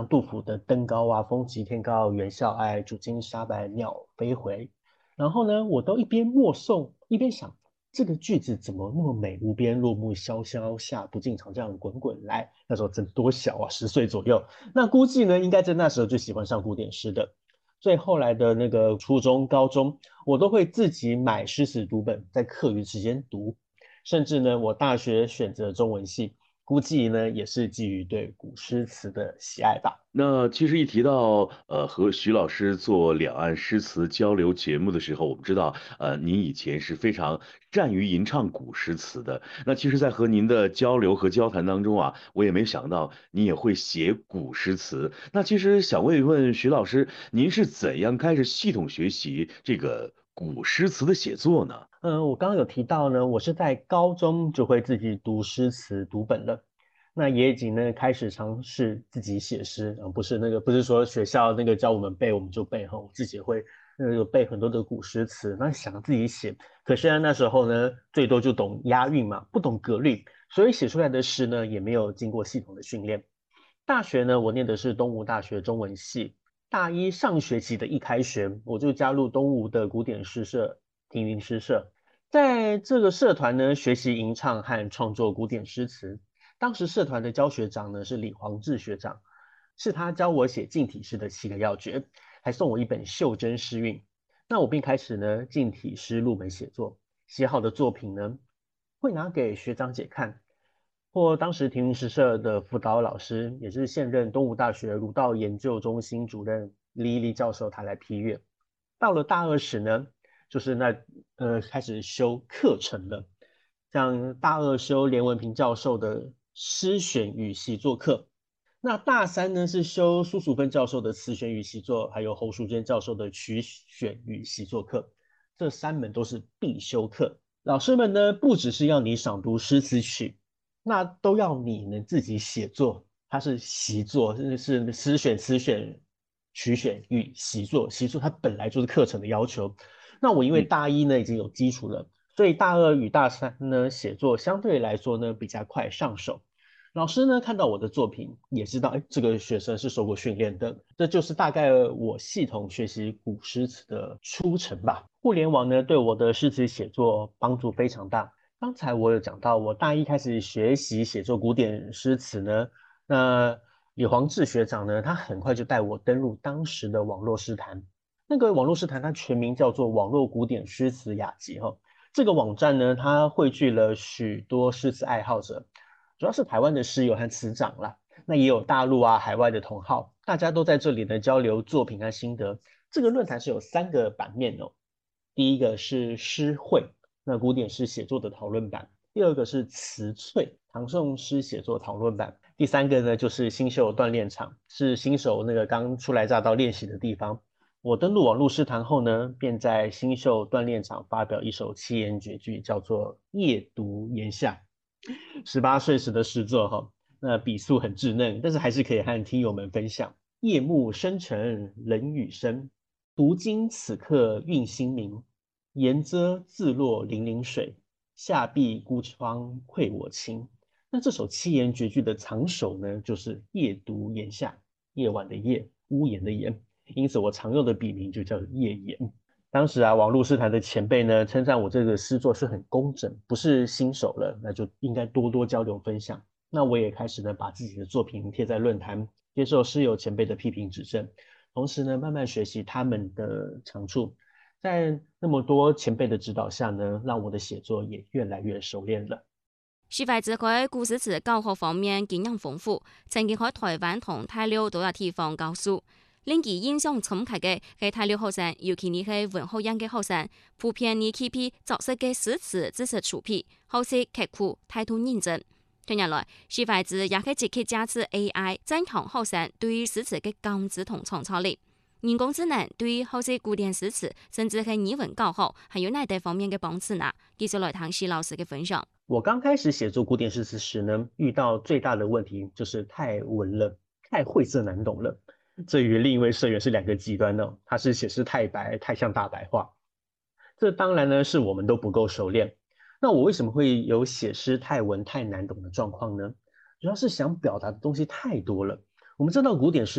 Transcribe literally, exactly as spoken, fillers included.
杜甫的“登高望风急天高，猿啸哀，竹惊沙白鸟飞回”。然后呢，我都一边默诵一边想，这个句子怎么那么美？无边落木萧萧下，不尽长江滚滚来。那时候真多小啊，十岁左右。那估计呢，应该在那时候就喜欢上古典诗的。所以后来的那个初中、高中，我都会自己买诗词读本，在课余时间读。甚至呢，我大学选择中文系，估计呢也是基于对古诗词的喜爱吧。 那其实一提到呃和徐老师做两岸诗词交流节目的时候，我们知道呃您以前是非常善于吟唱古诗词的。那其实，在和您的交流和交谈当中啊，我也没想到你也会写古诗词。那其实想问一问徐老师，您是怎样开始系统学习这个古诗词的写作呢？ 嗯，我刚刚有提到呢，我是在高中就会自己读诗词读本了。那也已经呢开始尝试自己写诗啊，不是那个不是说学校那个教我们背我们就背哈，我自己也会呃有背很多的古诗词，那想自己写。可是呢那时候呢最多就懂押韵嘛，不懂格律，所以写出来的诗呢也没有经过系统的训练。大学呢我念的是东吴大学中文系，大一上学期的一开学我就加入东吴的古典诗社亭林诗社，在这个社团呢学习吟唱和创作古典诗词。当时社团的教学长呢是李黄志学长，是他教我写近体诗的七个要诀，还送我一本袖珍诗韵。那我便开始呢近体诗入门写作，写好的作品呢会拿给学长姐看，或当时庭云诗社的辅导老师，也是现任东吴大学儒道研究中心主任李一黎教授，他来批阅。到了大二时呢，就是那呃开始修课程了，像大二修连文平教授的诗选与习作课，那大三呢是修苏淑芬教授的词选与习作，还有侯淑娟教授的曲选与习作课，这三门都是必修课。老师们呢不只是要你赏读诗词曲，那都要你能自己写作，它是习作，是是诗选、词选、曲选与习作。习作它本来就是课程的要求。那我因为嗯。 大一呢已经有基础了，所以大二与大三呢写作相对来说呢比较快上手。老师呢看到我的作品，也知道，哎，这个学生是受过训练的，这就是大概我系统学习古诗词的初程吧。互联网呢对我的诗词写作帮助非常大。刚才我有讲到，我大一开始学习写作古典诗词呢，那李黄志学长呢，他很快就带我登入当时的网络诗坛。那个网络诗坛它全名叫做网络古典诗词雅集哈。这个网站呢，它汇聚了许多诗词爱好者，主要是台湾的诗友和词长啦，那也有大陆啊、海外的同好，大家都在这里呢交流作品和心得。这个论坛是有三个版面哦，第一个是诗会，那古典诗写作的讨论版；第二个是词粹，唐宋诗写作讨论版；第三个呢就是新秀锻炼场，是新手那个刚初来乍到练习的地方。我登录网络诗坛后呢，便在新秀锻炼场发表一首七言绝句，叫做《夜读檐下》。十八岁时的诗作哈，那笔速很稚嫩，但是还是可以和听友们分享。夜幕深沉冷雨声，读经此刻韵心明。檐遮自落泠泠水，下壁孤窗窥我清。那这首七言绝句的藏首呢，就是夜读檐下，夜晚的夜，屋檐的檐，因此我常用的笔名就叫夜檐。当时啊，网络诗坛的前辈呢，称赞我这个诗作是很工整，不是新手了，那就应该多多交流分享。那我也开始呢，把自己的作品贴在论坛，接受诗友前辈的批评指正，同时呢，慢慢学习他们的长处。在那么多前辈的指导下呢，让我的写作也越来越熟练了。 徐怀之喺古诗词教學方面經驗豐富，曾經喺台灣同大陸多個地方教書。令其印象深刻嘅係大陸學生，尤其你係文學院嘅學生，普遍以 K P 作式嘅詩詞知識出品，好似刻苦、態度認真。近年來，徐懷之也係積極加持 A I 增強學生對詩詞嘅感知同創造力。人工智能對好似古典詩詞，甚至係語文教學，還有哪啲方面嘅幫助呢？繼續來聽徐老師嘅分享。 我剛開始寫作古典詩詞時呢，遇到最大的問題就是太文了，太晦澀難懂了。這與另一位社員是兩個極端哦，他是寫詩太白，太像大白話。這當然呢，是我們都不夠熟練。那我為什麼會有寫詩太文太難懂的狀況呢？主要是想表達的東西太多了。我們知道古典詩